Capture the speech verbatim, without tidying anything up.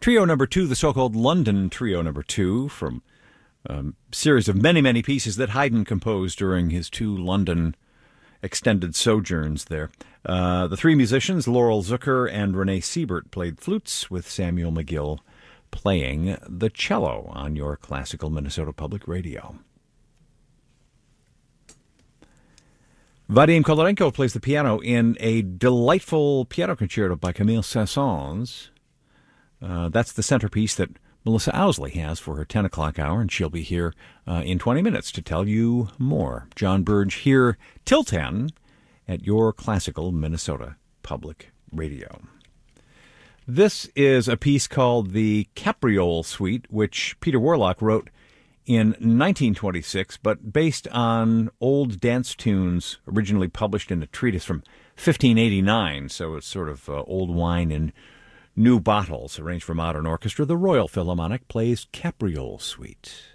Trio number two, the so-called London Trio number two, from a series of many, many pieces that Haydn composed during his two London extended sojourns there. Uh, the three musicians, Laurel Zucker and Renee Siebert, played flutes, with Samuel McGill playing the cello on your classical Minnesota Public Radio. Vadim Kolodenko plays the piano in a delightful piano concerto by Camille Saint-Saëns. Uh, that's the centerpiece that Melissa Owsley has for her ten o'clock hour, and she'll be here uh, in twenty minutes to tell you more. John Burge here till ten at your classical Minnesota Public Radio. This is a piece called the Capriole Suite, which Peter Warlock wrote in nineteen twenty-six, but based on old dance tunes originally published in a treatise from fifteen eighty-nine, so it's sort of uh, old wine in new bottles, arranged for modern orchestra. The Royal Philharmonic plays Capriole Suite.